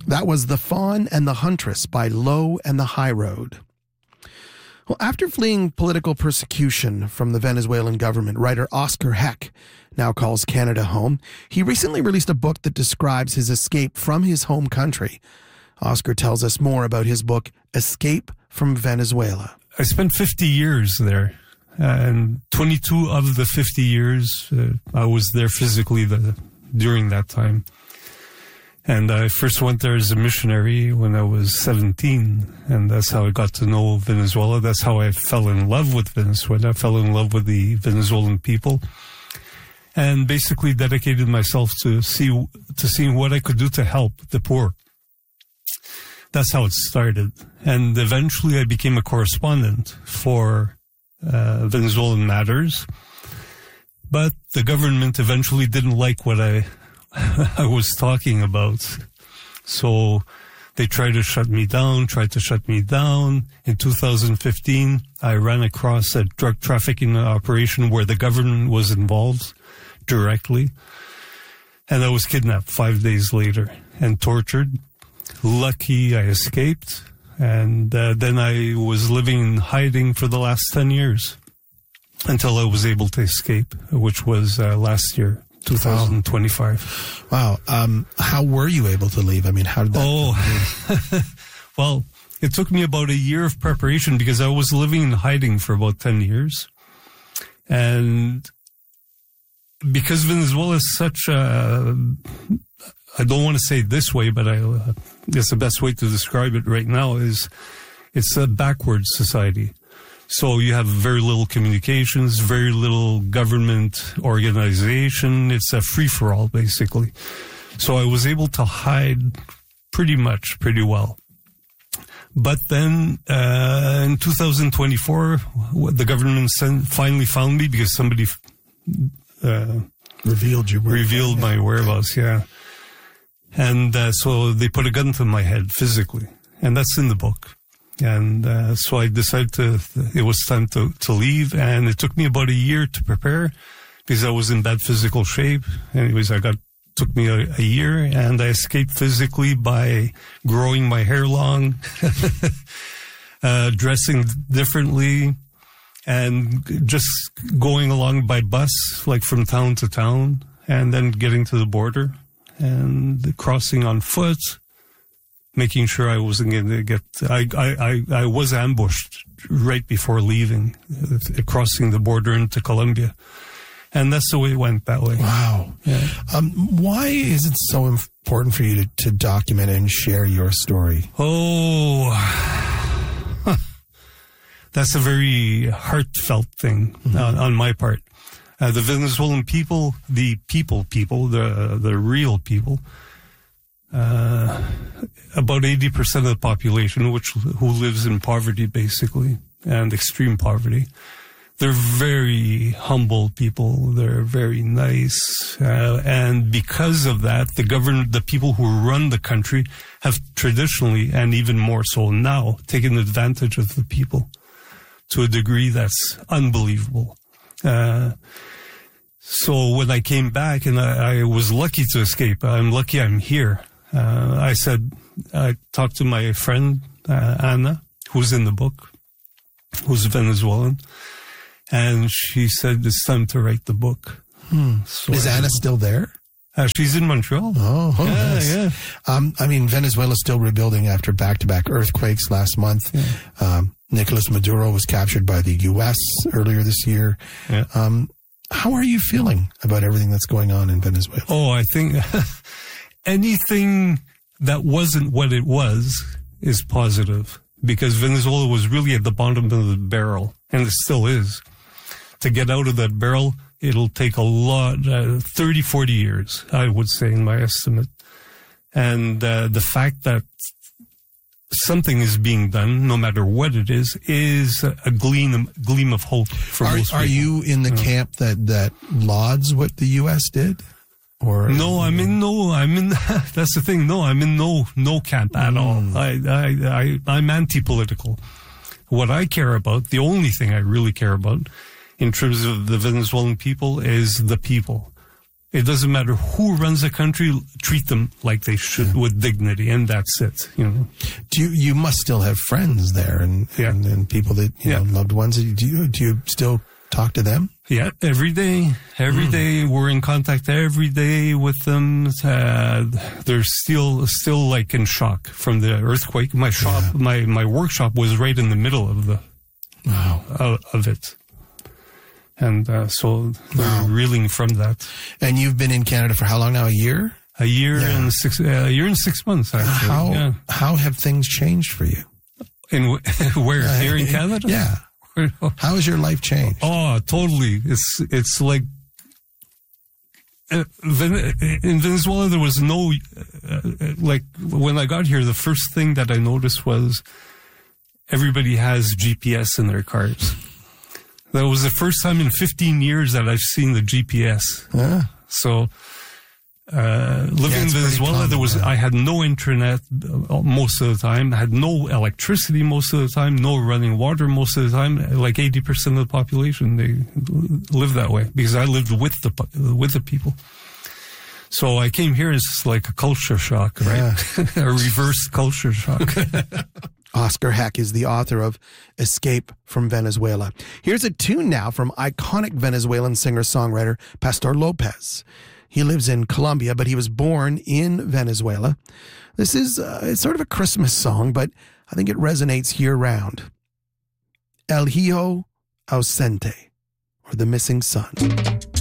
That was The Fawn and the Huntress by Low and the High Road. Well, after fleeing political persecution from the Venezuelan government, writer Oscar Heck now calls Canada home. He recently released a book that describes his escape from his home country. Oscar tells us more about his book, Escape from Venezuela. I spent 50 years there, and 22 of the 50 years I was there physically during that time. And I first went there as a missionary when I was 17, and that's how I got to know Venezuela. That's how I fell in love with Venezuela. I fell in love with the Venezuelan people, and basically dedicated myself to seeing what I could do to help the poor. That's how it started. And eventually I became a correspondent for Venezuelan matters. But the government eventually didn't like what I was talking about. So they tried to shut me down. In 2015, I ran across a drug trafficking operation where the government was involved directly. And I was kidnapped 5 days later and tortured. Lucky I escaped. And then I was living in hiding for the last 10 years until I was able to escape, which was last year. 2025. Wow. How were you able to leave? I mean, how did that Well, it took me about a year of preparation because I was living in hiding for about 10 years. And because Venezuela is such a, I don't want to say it this way, but I guess the best way to describe it right now is it's a backward society. So you have very little communications, very little government organization. It's a free-for-all, basically. So I was able to hide pretty well. But then in 2024, the government finally found me because somebody revealed my whereabouts, yeah. And so they put a gun to my head physically, and that's in the book. And so I decided it was time to leave, and it took me about a year to prepare because I was in bad physical shape. Anyways, took me a year, and I escaped physically by growing my hair long, dressing differently, and just going along by bus, like from town to town, and then getting to the border and crossing on foot. Making sure I wasn't going to get... I was ambushed right before leaving, crossing the border into Colombia. And that's the way it went that way. Wow. Yeah. Why is it so important for you to document and share your story? Oh, that's a very heartfelt thing on my part. The Venezuelan people, the real people, about 80% of the population, who lives in poverty, basically, and extreme poverty. They're very humble people. They're very nice, and because of that, the people who run the country, have traditionally, and even more so now, taken advantage of the people to a degree that's unbelievable. So when I came back, and I was lucky to escape. I'm lucky I'm here. I talked to my friend, Anna, who's in the book, who's Venezuelan, and she said it's time to write the book. So is Anna still there? She's in Montreal. Oh, nice. Yeah. I mean, Venezuela's still rebuilding after back-to-back earthquakes last month. Yeah. Nicolas Maduro was captured by the U.S. earlier this year. Yeah. How are you feeling about everything that's going on in Venezuela? Oh, I think anything that wasn't what it was is positive, because Venezuela was really at the bottom of the barrel, and it still is. To get out of that barrel, it'll take a lot, 30, 40 years, I would say, in my estimate. And the fact that something is being done, no matter what it is a gleam of hope for most people. Are you in the camp that lauds what the U.S. did? Or no, that's the thing. No, I'm in no camp at all. I'm anti-political. What I care about, the only thing I really care about in terms of the Venezuelan people, is the people. It doesn't matter who runs the country, treat them like they should with dignity, and that's it, you know. You must still have friends there and people that, you know, loved ones. Do you still talk to them? Yeah, every day. Every day we're in contact every day with them. They're still like in shock from the earthquake. My shop, my workshop was right in the middle of the of it. And so they're reeling from that. And you've been in Canada for how long now? A year? A year and 6 months, actually. How have things changed for you? Where? Here in Canada? Yeah. How has your life changed? Oh, totally. It's like in Venezuela, there was no, like when I got here, the first thing that I noticed was everybody has GPS in their cars. That was the first time in 15 years that I've seen the GPS. So, living in Venezuela, I had no internet most of the time. I had no electricity most of the time, no running water most of the time. Like 80% of the population, they live that way because I lived with the people. So I came here as just like a culture shock, right? A reverse culture shock. Oscar Heck is the author of Escape from Venezuela. Here's a tune now from iconic Venezuelan singer-songwriter Pastor Lopez. He lives in Colombia, but he was born in Venezuela. This is it's sort of a Christmas song, but I think it resonates year-round. El Hijo Ausente, or the Missing Son.